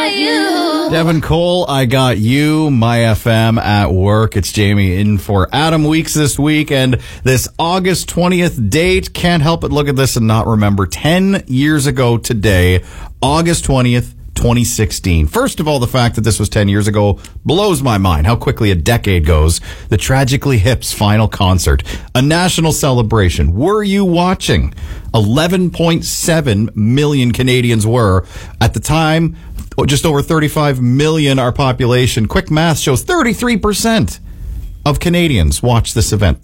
you. Devin Cole, I got you, My FM at work. It's Jamie in for Adam Weeks this week, and this August 20th date, can't help but look at this and not remember 10 years ago today, August 20th, 2016. First of all, the fact that this was 10 years ago blows my mind. How quickly a decade goes. The Tragically Hip's final concert, a national celebration. Were you watching? 11.7 million Canadians were. At the time, just over 35 million our population. Quick math shows 33% of Canadians watched this event.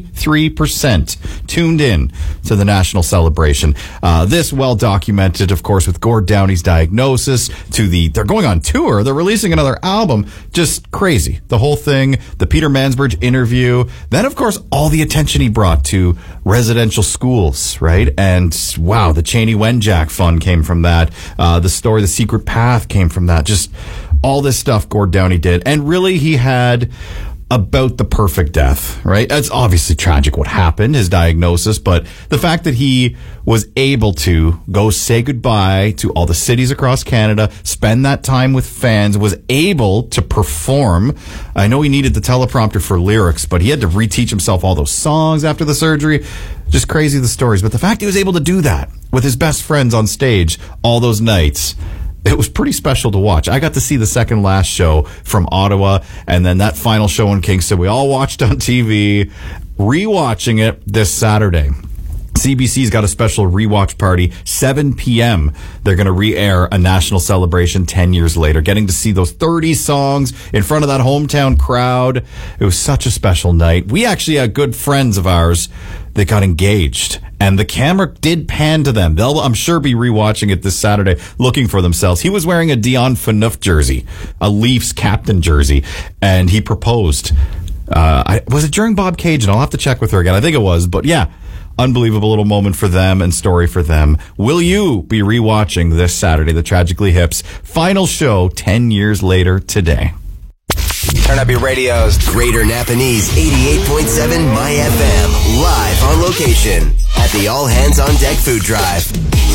33% tuned in to the national celebration. This well documented, of course, with Gord Downie's diagnosis they're going on tour. They're releasing another album. Just crazy. The whole thing, the Peter Mansbridge interview. Then, of course, all the attention he brought to residential schools, right? And wow, the Cheney Wenjack Fund came from that. The story, The Secret Path came from that. Just all this stuff Gord Downie did. And really, he had about the perfect death, right? It's obviously tragic what happened, his diagnosis, but the fact that he was able to go say goodbye to all the cities across Canada, spend that time with fans, was able to perform. I know he needed the teleprompter for lyrics, but he had to reteach himself all those songs after the surgery. Just crazy, the stories. But the fact he was able to do that with his best friends on stage all those nights, it was pretty special to watch. I got to see the second last show from Ottawa, and then that final show in Kingston. We all watched on TV, rewatching it this Saturday. CBC's got a special rewatch party, 7 p.m. They're going to re-air a national celebration 10 years later, getting to see those 30 songs in front of that hometown crowd. It was such a special night. We actually had good friends of ours that got engaged, and the camera did pan to them. They'll, I'm sure, be rewatching it this Saturday, looking for themselves. He was wearing a Dion Phaneuf jersey, a Leafs captain jersey, and he proposed. Was it during Bob Cajun? I'll have to check with her again. I think it was, but yeah. Unbelievable little moment for them and story for them. Will you be rewatching this Saturday, the Tragically Hip's final show 10 years later today? Turn up your radios. Greater Napanese 88.7 My FM. Live on location at the All Hands on Deck Food Drive.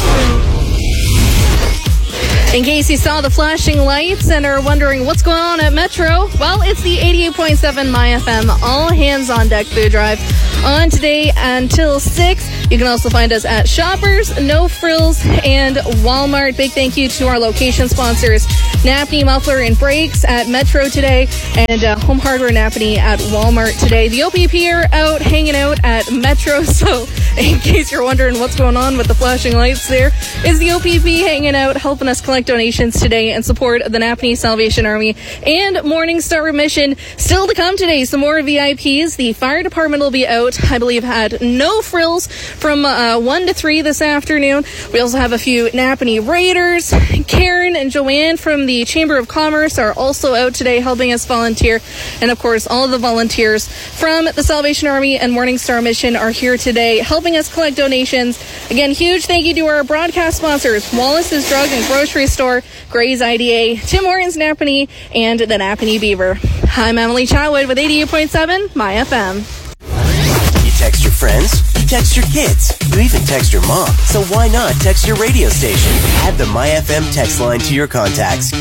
In case you saw the flashing lights and are wondering what's going on at Metro, well, it's the 88.7 My FM All Hands on Deck Food Drive on today until 6. You can also find us at Shoppers, No Frills, and Walmart. Big thank you to our location sponsors, Napanee Muffler and Brakes at Metro today, and Home Hardware Napanee at Walmart today. The OPP are out hanging out at Metro, so in case you're wondering what's going on with the flashing lights, there is the OPP hanging out, helping us collect donations today and support the Napanee Salvation Army and Morning Star Remission. Still to come today, some more VIPs. The fire department will be out, I believe, had No Frills from 1 to 3 this afternoon. We also have a few Napanee Raiders. Karen and Joanne from the Chamber of Commerce are also out today helping us volunteer. And of course, all of the volunteers from the Salvation Army and Morning Star Mission are here today helping us collect donations. Again, huge thank you to our broadcast sponsors, Wallace's Drug and Grocery Store, Gray's IDA, Tim Hortons Napanee, and the Napanee Beaver. I'm Emily Chatwood with 88.7 My FM. You text your friends, you text your kids, you even text your mom. So why not text your radio station? Add the My FM text line to your contacts.